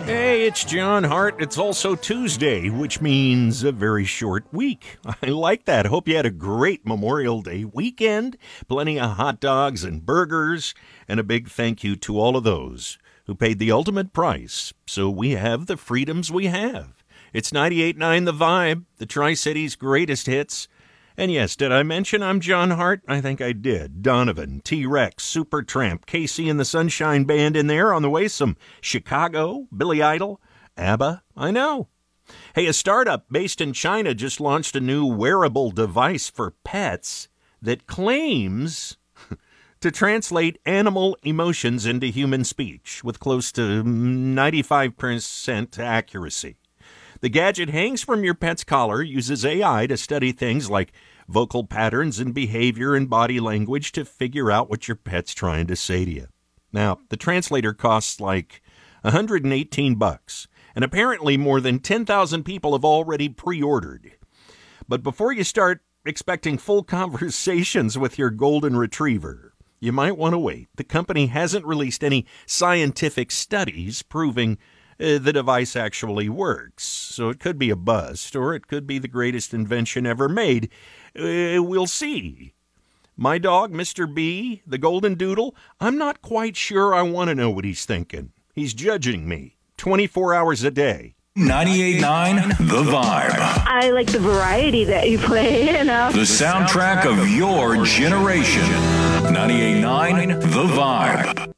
Hey, it's John Hart. It's also Tuesday, which means a very short week. I like that. Hope you had a great Memorial Day weekend. Plenty of hot dogs and burgers. And a big thank you to all of those who paid the ultimate price so we have the freedoms we have. It's 98.9 The Vibe, the Tri-Cities' greatest hits. And yes, did I mention I'm John Hart? I think I did. Donovan, T-Rex, Supertramp, Casey and the Sunshine Band in there. On the way, some Chicago, Billy Idol, ABBA. I know. Hey, a startup based in China just launched a new wearable device for pets that claims to translate animal emotions into human speech with close to 95% accuracy. The gadget hangs from your pet's collar, uses AI to study things like vocal patterns and behavior and body language to figure out what your pet's trying to say to you. Now, the translator costs like $118, and apparently more than 10,000 people have already pre-ordered. But before you start expecting full conversations with your golden retriever, you might want to wait. The company hasn't released any scientific studies proving the device actually works. So it could be a bust, or it could be the greatest invention ever made. We'll see. My dog, Mr. B, the Golden Doodle, I'm not quite sure I want to know what he's thinking. He's judging me 24 hours a day. 98.9 The Vibe. I like the variety that you play, The soundtrack of your generation. 98.9 The Vibe.